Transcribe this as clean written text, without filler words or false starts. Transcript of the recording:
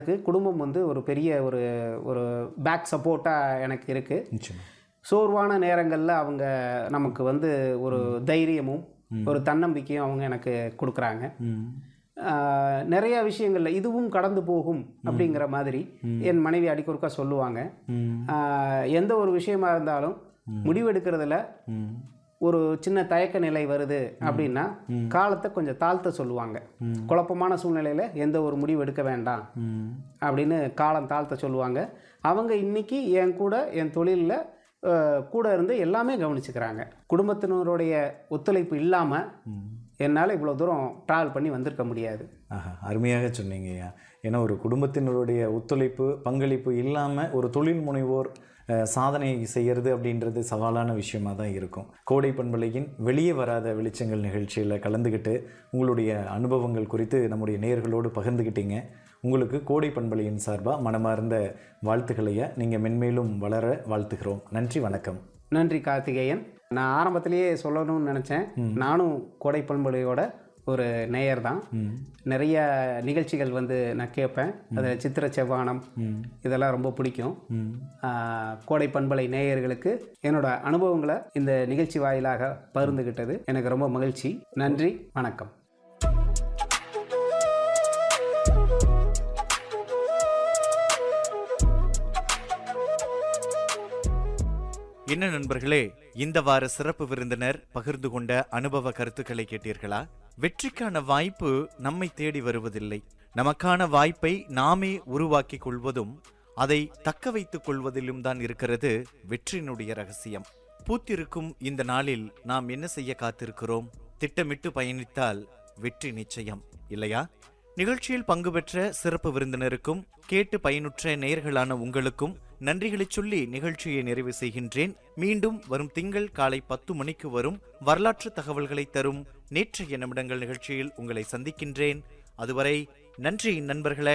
குடும்பம் வந்து ஒரு பெரிய ஒரு ஒரு பேக் சப்போர்ட்டாக எனக்கு இருக்குது. நிச்சயமா. சோர்வான நேரங்களில் அவங்க நமக்கு வந்து ஒரு தைரியமும் ஒரு தன்னம்பிக்கையும் அவங்க எனக்கு கொடுக்குறாங்க. நிறைய விஷயங்களில் இதுவும் கடந்து போகும் அப்படிங்கிற மாதிரி என் மனைவி அடிக்கொருக்கா சொல்லுவாங்க. எந்த ஒரு விஷயமா இருந்தாலும் முடிவெடுக்கிறதுல ஒரு சின்ன தயக்க நிலை வருது அப்படின்னா காலத்தை கொஞ்சம் தாழ்த்த சொல்லுவாங்க. குழப்பமான சூழ்நிலையில் எந்த ஒரு முடிவு எடுக்க வேண்டாம் அப்படின்னு காலம் தாழ்த்த சொல்லுவாங்க. அவங்க இன்னைக்கு என் கூட என் தொழிலில் கூட இருந்து எல்லாமே கவனிச்சுக்கிறாங்க. குடும்பத்தினருடைய ஒத்துழைப்பு இல்லாமல் என்னால் இவ்வளோ தூரம் ட்ராவல் பண்ணி வந்திருக்க முடியாது. அருமையாக சொன்னீங்கய்யா. ஏன்னா ஒரு குடும்பத்தினருடைய ஒத்துழைப்பு பங்களிப்பு இல்லாமல் ஒரு தொழில் முனைவோர் சாதனை செய்கிறது அப்படின்றது சவாலான விஷயமாக தான் இருக்கும். கோடை பண்பலையின் வெளியே வராத வெளிச்சங்கள் நிகழ்ச்சியில் கலந்துக்கிட்டு உங்களுடைய அனுபவங்கள் குறித்து நம்முடைய நேயர்களோடு பகிர்ந்துக்கிட்டீங்க. உங்களுக்கு கோடை பண்பலையின் சார்பாக மனமார்ந்த வாழ்த்துக்களையா. நீங்கள் மென்மேலும் வளர வாழ்த்துகிறோம். நன்றி, வணக்கம். நன்றி கார்த்திகேயன். நான் ஆரம்பத்திலேயே சொல்லணும்னு நினச்சேன். நானும் கோடை பண்பலையோட ஒரு நேயர் தான். நிறைய நிகழ்ச்சிகள் வந்து நான் கேட்பேன். அதில் சித்திர செவ்வானம் இதெல்லாம் ரொம்ப பிடிக்கும். கோடை பண்பலை நேயர்களுக்கு என்னோட அனுபவங்களை இந்த நிகழ்ச்சி வாயிலாக பகிர்ந்துகிட்டது எனக்கு ரொம்ப மகிழ்ச்சி. நன்றி, வணக்கம். என்ன நண்பர்களே, இந்த வார சிறப்பு விருந்தினர் பகிர்ந்து கொண்ட அனுபவ கருத்துக்களை கேட்டீர்களா? வெற்றிக்கான வாய்ப்பு நம்மை தேடி வருவதில்லை. நமக்கான வாய்ப்பை நாமே உருவாக்கி கொள்வதும் அதை தக்க வைத்துக் கொள்வதிலும் தான் இருக்கிறது வெற்றியினுடைய ரகசியம். பூத்திருக்கும் இந்த நாளில் நாம் என்ன செய்ய காத்திருக்கிறோம்? திட்டமிட்டு பயணித்தால் வெற்றி நிச்சயம், இல்லையா? நிகழ்ச்சியில் பங்கு பெற்ற சிறப்பு விருந்தினருக்கும் கேட்டு பயனுற்ற நேயர்களான உங்களுக்கும் நன்றிகளை சொல்லி நிகழ்ச்சியை நிறைவு செய்கின்றேன். மீண்டும் வரும் திங்கள் காலை 10 மணிக்கு வரும் வரலாற்று தகவல்களை தரும் நேற்றைய நிமிடங்கள் நிகழ்ச்சியில் உங்களை சந்திக்கின்றேன். அதுவரை நன்றி நண்பர்களே.